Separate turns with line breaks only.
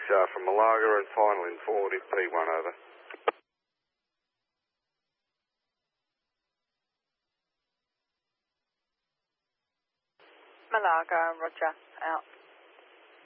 from Malaga and final in forward is P1, over.
Malaga, roger, out.